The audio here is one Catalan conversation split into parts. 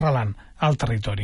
arrelant al territori.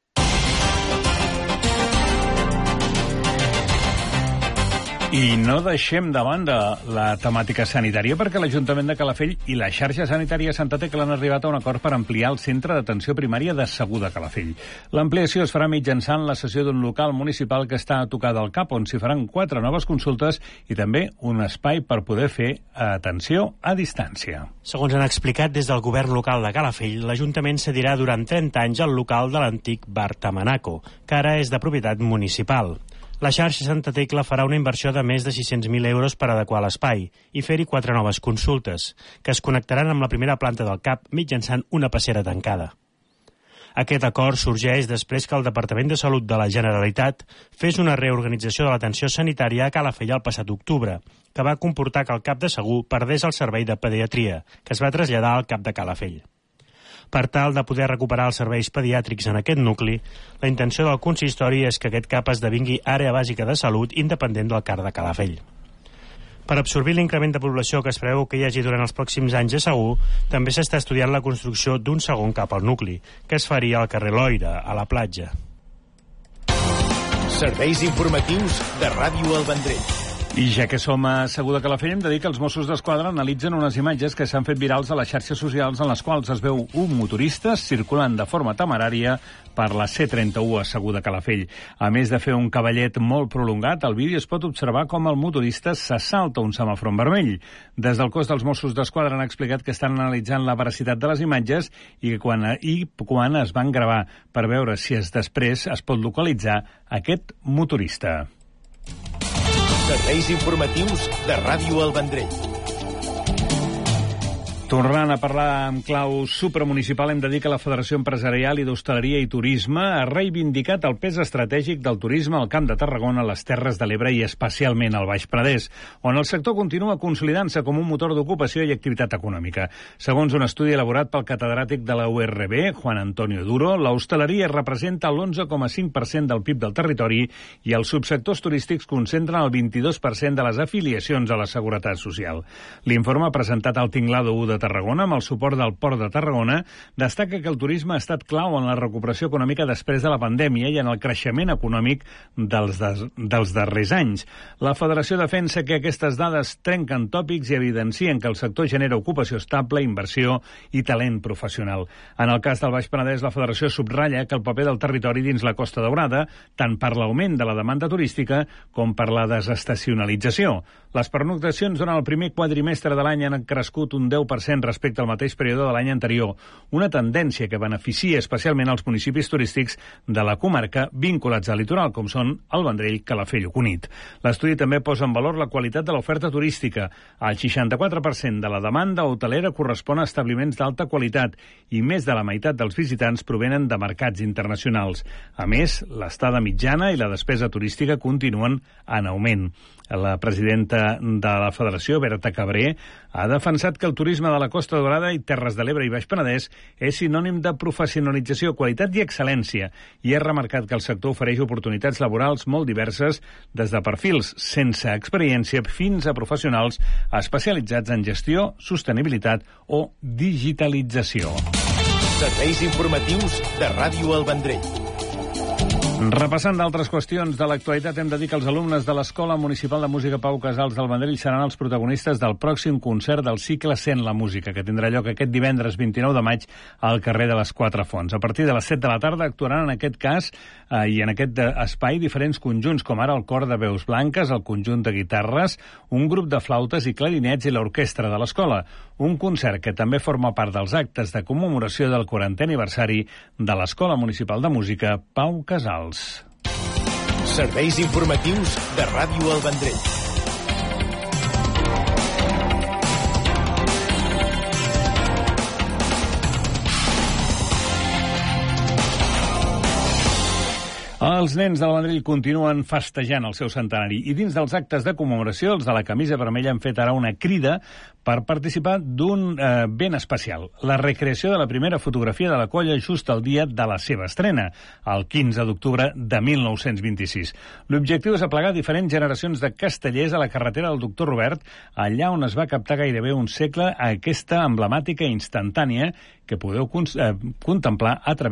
I no deixem de banda la temàtica sanitària perquè l'Ajuntament de Calafell i la xarxa sanitària Santa Tecla han arribat a un acord per ampliar el centre d'atenció primària de Segur de Calafell. L'ampliació es farà mitjançant la cessió d'un local municipal que està a tocar del CAP, on s'hi faran 4 noves consultes i també un espai per poder fer atenció a distància. Segons han explicat des del govern local de Calafell, l'Ajuntament cedirà durant 30 anys el local de l'antic bar Tamanaco, que ara és de propietat municipal. La xarxa Santa Tecla farà una inversió de més de 600.000 euros per adequar l'espai i fer-hi 4 noves consultes, que es connectaran amb la primera planta del CAP mitjançant una passera tancada. Aquest acord sorgeix després que el Departament de Salut de la Generalitat fes una reorganització de l'atenció sanitària a Calafell el passat octubre, que va comportar que el CAP de Segur perdés el servei de pediatria, que es va traslladar al CAP de Calafell. Per tal de poder recuperar els serveis pediàtrics en aquest nucli, la intenció del consistori és que aquest CAP esdevingui àrea bàsica de salut independent del CAR de Calafell. Per absorbir l'increment de població que es preveu que hi hagi durant els pròxims anys a Segur, també s'està estudiant la construcció d'un segon CAP al nucli, que es faria al carrer Loira, a la platja. Serveis informatius de Ràdio El Vendrell. I ja que som a Segur de Calafell, hem de dir que els Mossos d'Esquadra analitzen unes imatges que s'han fet virals a les xarxes socials en les quals es veu un motorista circulant de forma temerària per la C31 a Segur de Calafell. A més de fer un cavallet molt prolongat, al vídeo es pot observar com el motorista se salta un semàfor en vermell. Des del cos dels Mossos d'Esquadra han explicat que estan analitzant la veracitat de les imatges i quan es van gravar per veure si després es pot localitzar aquest motorista. Serveis informatius de Ràdio El Vendrell. Tornant a parlar en clau supramunicipal, hem de dir que la Federació Empresarial i d'Hostaleria i Turisme ha reivindicat el pes estratègic del turisme al Camp de Tarragona, les Terres de l'Ebre i especialment al Baix Penedès, on el sector continua consolidant-se com un motor d'ocupació i activitat econòmica. Segons un estudi elaborat pel catedràtic de la URB, Juan Antonio Duro, l'hostaleria representa l'11,5% del PIB del territori i els subsectors turístics concentren el 22% de les afiliacions a la Seguretat Social. L'informe presentat al Tinglado 1 de Tarragona, amb el suport del Port de Tarragona, destaca que el turisme ha estat clau en la recuperació econòmica després de la pandèmia i en el creixement econòmic dels darrers anys. La Federació defensa que aquestes dades trenquen tòpics i evidencien que el sector genera ocupació estable, inversió i talent professional. En el cas del Baix Penedès, la Federació subratlla que el paper del territori dins la Costa Daurada, tant per l'augment de la demanda turística com per la desestacionalització. Les pernoctacions durant el primer quadrimestre de l'any han crescut un 10% respecte al mateix període de l'any anterior, una tendència que beneficia especialment els municipis turístics de la comarca vinculats al litoral, com són el Vendrell, Calafell o Cunit. L'estudi també posa en valor la qualitat de l'oferta turística. El 64% de la demanda hotelera correspon a establiments d'alta qualitat i més de la meitat dels visitants provenen de mercats internacionals. A més, l'estada mitjana i la despesa turística continuen en augment. La presidenta de la Federació, Berta Cabré, ha defensat que el turisme de la Costa Daurada i Terres de l'Ebre i Baix Penedès és sinònim de professionalització, qualitat i excel·lència, i ha remarcat que el sector ofereix oportunitats laborals molt diverses, des de perfils sense experiència fins a professionals especialitzats en gestió, sostenibilitat o digitalització. Serveis informatius de Ràdio El Vendrell. Repassant d'altres qüestions de l'actualitat, hem de dir que els alumnes de l'Escola Municipal de Música Pau Casals del Vendrell seran els protagonistes del pròxim concert del cicle Sent la Música, que tindrà lloc aquest divendres 29 de maig al carrer de les Quatre Fonts. A partir de les 7 de la tarda actuaran en aquest cas i en aquest espai diferents conjunts, com ara el cor de veus blanques, el conjunt de guitarres, un grup de flautes i clarinets i l'orquestra de l'escola. Un concert que també forma part dels actes de commemoració del 40è aniversari de l'Escola Municipal de Música Pau Casals. Serveis informatius de Ràdio El Vendrell. Els nens del Vendrell continuen festejant el seu centenari i dins dels actes de commemoració els de la camisa vermella han fet ara una crida per participar d'un ben especial, la recreació de la primera fotografia de la colla just el dia de la seva estrena, el 15 d'octubre de 1926. L'objectiu és aplegar diferents generacions de castellers a la carretera del Doctor Robert, allà on es va captar gairebé un segle aquesta emblemàtica instantània que podeu contemplar a través